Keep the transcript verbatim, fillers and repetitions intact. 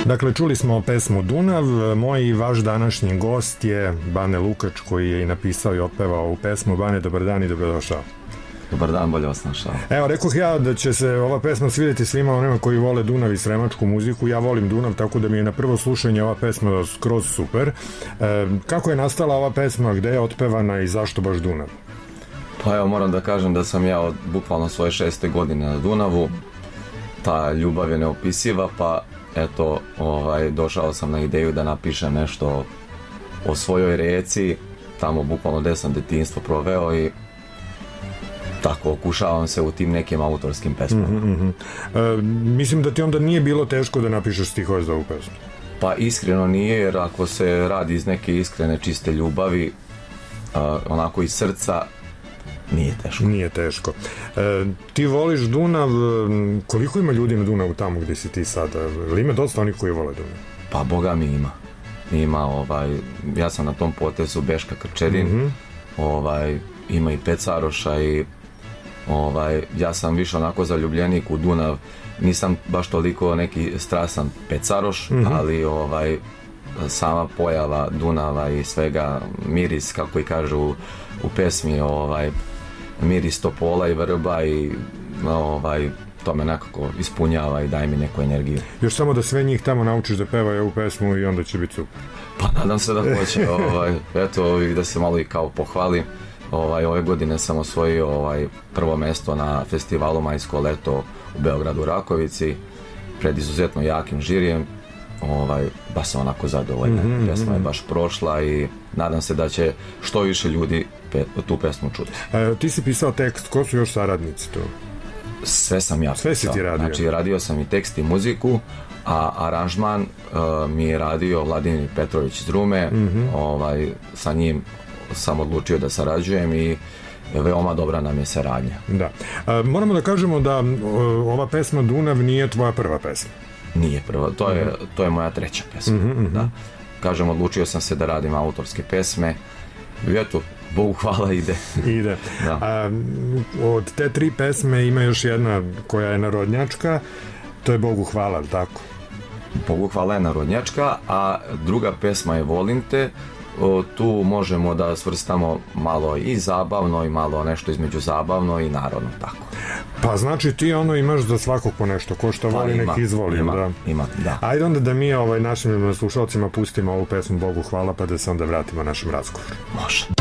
Dakle, čuli smo pesmu Dunav. Moj i vaš današnji gost je Bane Lukač, koji je i napisao i otpevao ovu pesmu. Bane, dobar dan i dobrodošao. Dobar dan, bolje vas našao. Evo, rekoh ja da će se ova pesma svidjeti svima onima koji vole Dunav i sremačku muziku. Ja volim Dunav, tako da mi je na prvo slušanje ova pesma skroz super. E, kako je nastala ova pesma, gde je otpevana i zašto baš Dunav? Pa evo, moram da kažem da sam ja od bukvalno svoje šeste godine na Dunavu. Ta ljubav je neopisiva, pa eto, ovaj, došao sam na ideju da napišem nešto o svojoj reci, tamo bukvalno gde sam detinjstvo proveo i tako okušavam se u tim nekim autorskim pesmama. Mm-hmm. E, mislim da ti onda nije bilo teško da napišeš stihove za ovu pesmu. Pa iskreno nije, jer ako se radi iz neke iskrene, čiste ljubavi, a, onako iz srca, nije teško. Nije teško. E, ti voliš Dunav, koliko ima ljudi na Dunavu tamo gdje si ti sada? Ili ima dosta onih koji vole Dunav? Pa boga mi ima. Ima, ovaj, ja sam na tom potezu Beška Krčedin, mm-hmm. ovaj, ima i Pecaroša i ovaj, ja sam više onako zaljubljenik u Dunav, nisam baš toliko neki strasan Pecaroš, mm-hmm. ali ovaj, sama pojava Dunava i svega, miris, kako i kažu u, u pesmi, ovaj, miris topola i vrba i ovaj, to me nekako ispunjava i daje mi neku energiju. Još samo da sve njih tamo naučiš da pevaju ovu pesmu i onda će biti super. Pa nadam se da hoće, ovaj, eto, da se malo i kao pohvalim. Ovaj, ove godine sam osvojio ovaj, prvo mesto na festivalu Majsko leto u Beogradu Rakovici pred izuzetno jakim žirijem. Ovaj, baš sam onako zadovoljna. Mm-hmm. Pesma je baš prošla i nadam se da će što više ljudi pe, tu pesmu čuti. E, ti si pisao tekst, ko su još saradnici tu? Sve sam ja Sve pisao. Si ti radio? Znači, radio sam i tekst i muziku, a aranžman uh, mi je radio Vladimir Petrović iz Rume. Mm-hmm. Ovaj, sa njim sam odlučio da sarađujem i veoma dobra nam je saradnja. Da. E, moramo da kažemo da o, ova pesma Dunav nije tvoja prva pesma. Nije prva, to je, mm-hmm. to je moja treća pesma. Mm-hmm. Da. Kažem, odlučio sam se da radim autorske pesme i eto, Bogu hvala, ide. Ide. Da. A, od te tri pesme ima još jedna koja je narodnjačka, to je Bogu hvala, ali tako? Bogu hvala je narodnjačka, a druga pesma je Volim te. O, tu možemo da svrstamo malo i zabavno i malo nešto između zabavno i narodno, tako. Pa znači ti ono imaš za svakog po nešto, ko što voli pa, nek izvoli. Ima, da. ima, da. Ajde onda da mi ovaj, našim slušalcima pustimo ovu pesmu Bogu hvala, pa da se onda vratimo našem razgovoru. Može.